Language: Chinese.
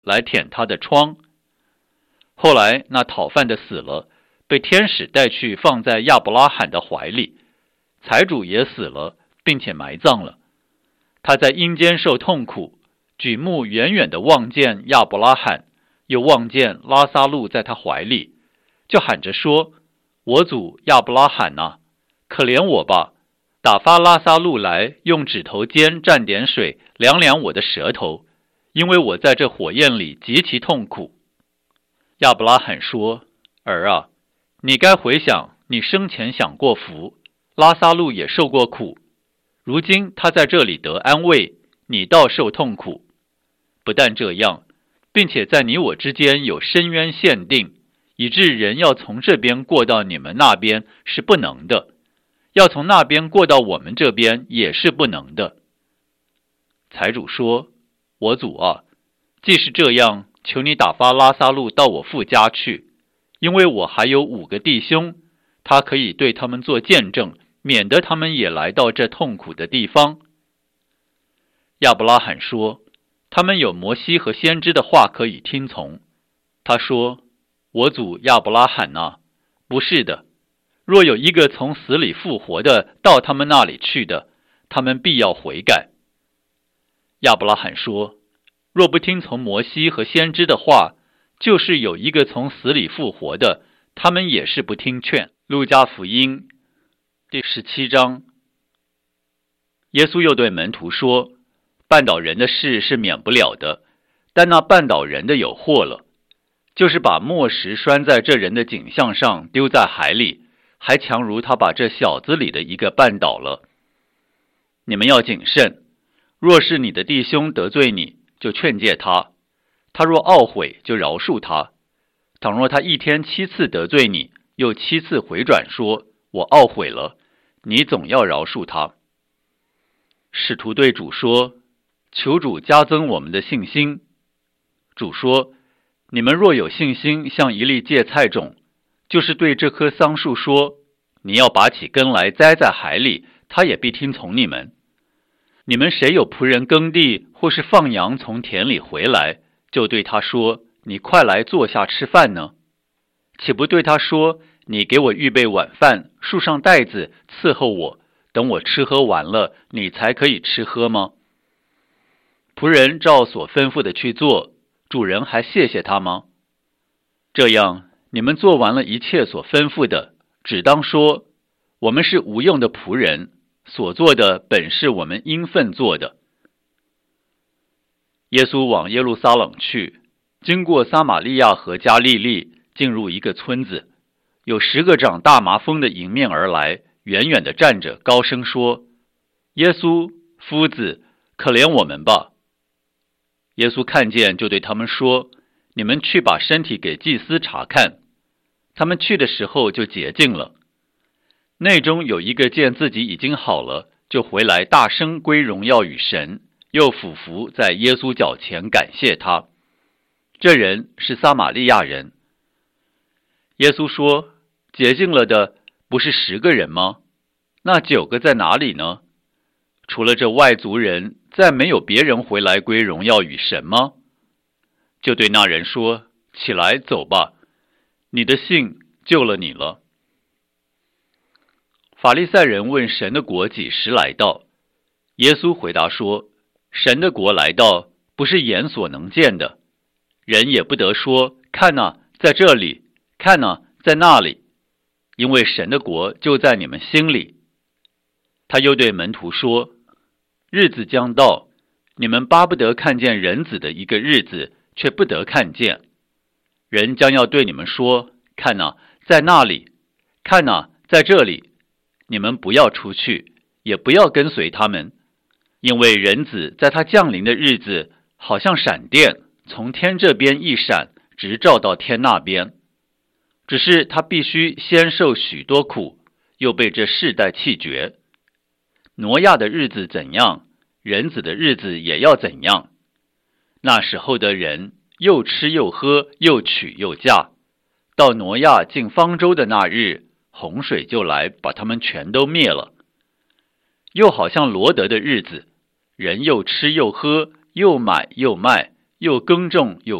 来舔他的疮。后来那讨饭的死了，被天使带去放在亚伯拉罕的怀里，财主也死了，并且埋葬了。他在阴间受痛苦，举目远远地望见亚伯拉罕，又望见拉撒路在他怀里，就喊着说：我主亚伯拉罕啊，可怜我吧，打发拉撒路来，用指头尖蘸点水，凉凉我的舌头，因为我在这火焰里极其痛苦。亚伯拉罕说：儿啊，你该回想你生前享过福，拉撒路也受过苦，如今他在这里得安慰，你倒受痛苦。不但这样，并且在你我之间有深渊限定，以致人要从这边过到你们那边是不能的，要从那边过到我们这边也是不能的。财主说：我主啊，既是这样，求你打发拉撒路到我父家去，因为我还有5个弟兄，他可以对他们做见证，免得他们也来到这痛苦的地方。亚伯拉罕说：他们有摩西和先知的话可以听从。他说：我主亚伯拉罕啊，不是的，若有一个从死里复活的到他们那里去的，他们必要悔改。亚伯拉罕说：若不听从摩西和先知的话，就是有一个从死里复活的，他们也是不听劝。路加福音第17章。耶稣又对门徒说：绊倒人的事是免不了的，但那绊倒人的有祸了，就是把磨石拴在这人的颈项上，丢在海里，还强如他把这小子里的一个绊倒了。你们要谨慎，若是你的弟兄得罪你，就劝诫他，他若懊悔，就饶恕他。倘若他一天7次得罪你，又7次回转说：我懊悔了，你总要饶恕他。使徒对主说：求主加增我们的信心。主说：你们若有信心像一粒芥菜种，就是对这棵桑树说：你要拔起根来栽在海里，他也必听从你们。你们谁有仆人耕地，或是放羊从田里回来，就对他说：你快来坐下吃饭呢？岂不对他说：你给我预备晚饭，束上带子伺候我，等我吃喝完了，你才可以吃喝吗？仆人照所吩咐的去做，主人还谢谢他吗？这样，你们做完了一切所吩咐的，只当说：我们是无用的仆人，所做的本是我们应分做的。耶稣往耶路撒冷去，经过撒玛利亚和加利利，进入一个村子，有10个长大麻风的迎面而来，远远地站着，高声说：耶稣，夫子，可怜我们吧。耶稣看见，就对他们说：你们去把身体给祭司查看。他们去的时候就洁净了。内中有一个见自己已经好了，就回来大声归荣耀与神，又俯伏在耶稣脚前感谢他。这人是撒玛利亚人。耶稣说：洁净了的不是10个人吗？那9个在哪里呢？除了这外族人，再没有别人回来归荣耀与神吗？就对那人说：起来走吧，你的信救了你了。法利赛人问神的国几时来到，耶稣回答说：神的国来到，不是眼所能见的，人也不得说：看哪，在这里，看哪，在那里，因为神的国就在你们心里。他又对门徒说：日子将到，你们巴不得看见人子的一个日子，却不得看见。人将要对你们说：看哪，在那里，看哪，在这里，你们不要出去，也不要跟随他们，因为人子在他降临的日子，好像闪电，从天这边一闪，直照到天那边。只是他必须先受许多苦，又被这世代弃绝。挪亚的日子怎样，人子的日子也要怎样。那时候的人又吃又喝，又娶又嫁，到挪亚进方舟的那日，洪水就来，把他们全都灭了。又好像罗得的日子，人又吃又喝，又买又卖， 又耕种又